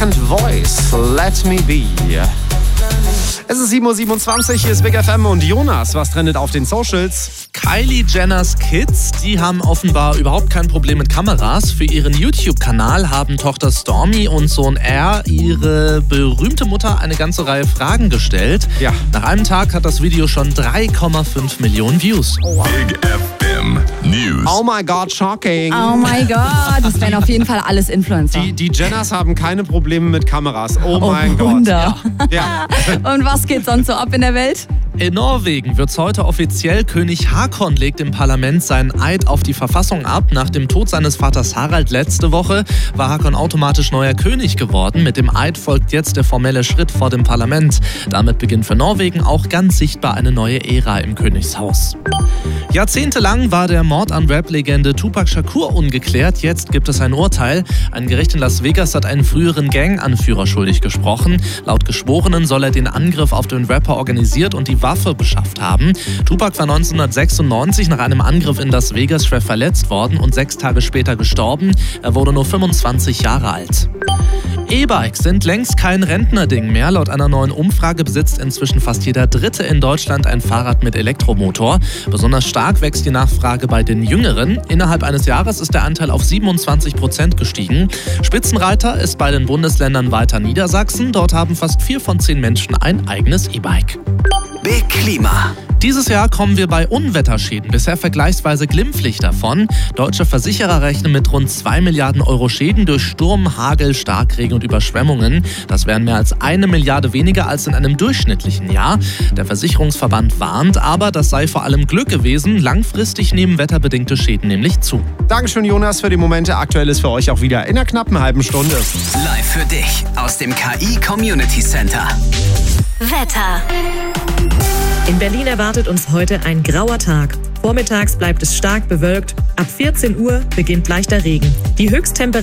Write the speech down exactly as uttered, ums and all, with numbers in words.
Second Voice, Let Me Be. Es ist sieben Uhr siebenundzwanzig, hier ist Big F M und Jonas. Was trendet auf den Socials? Kylie Jenners Kids, die haben offenbar überhaupt kein Problem mit Kameras. Für ihren YouTube-Kanal haben Tochter Stormi und Sohn R ihre berühmte Mutter eine ganze Reihe Fragen gestellt. Ja. Nach einem Tag hat das Video schon drei Komma fünf Millionen Views. Oh, wow. Big F M News. Oh my God, shocking. Oh mein Gott, das wären auf jeden Fall alles Influencer. Die, die Jenners haben keine Probleme mit Kameras. Oh, Oh, mein Gott. Wunder. Ja. Und was geht sonst so ab in der Welt? In Norwegen wird's heute offiziell. König Haakon legt im Parlament seinen Eid auf die Verfassung ab. Nach dem Tod seines Vaters Harald letzte Woche war Haakon automatisch neuer König geworden. Mit dem Eid folgt jetzt der formelle Schritt vor dem Parlament. Damit beginnt für Norwegen auch ganz sichtbar eine neue Ära im Königshaus. Jahrzehntelang war der Mord an Rap-Legende Tupac Shakur ungeklärt. Jetzt gibt es ein Urteil. Ein Gericht in Las Vegas hat einen früheren Gang-Anführer schuldig gesprochen. Laut Geschworenen soll er den Angriff auf den Rapper organisiert und die Waffe beschafft haben. Tupac war neunzehnhundertsechsundneunzig nach einem Angriff in Las Vegas schwer verletzt worden und sechs Tage später gestorben. Er wurde nur fünfundzwanzig Jahre alt. E-Bikes sind längst kein Rentnerding mehr. Laut einer neuen Umfrage besitzt inzwischen fast jeder Dritte in Deutschland ein Fahrrad mit Elektromotor. Besonders stark wächst die Nachfrage bei den Jüngeren. Innerhalb eines Jahres ist der Anteil auf siebenundzwanzig Prozent gestiegen. Spitzenreiter ist bei den Bundesländern weiter Niedersachsen. Dort haben fast vier von zehn Menschen ein eigenes E-Bike. Big Klima. Dieses Jahr kommen wir bei Unwetterschäden bisher vergleichsweise glimpflich davon. Deutsche Versicherer rechnen mit rund zwei Milliarden Euro Schäden durch Sturm, Hagel, Starkregen und Überschwemmungen. Das wären mehr als eine Milliarde weniger als in einem durchschnittlichen Jahr. Der Versicherungsverband warnt aber, das sei vor allem Glück gewesen. Langfristig nehmen wetterbedingte Schäden nämlich zu. Dankeschön, Jonas, für die Momente. Aktuell ist für euch auch wieder in einer knappen halben Stunde. Live für dich aus dem K I Community Center. Wetter. In Berlin erwartet uns heute ein grauer Tag. Vormittags bleibt es stark bewölkt. Ab vierzehn Uhr beginnt leichter Regen. Die Höchsttemperatur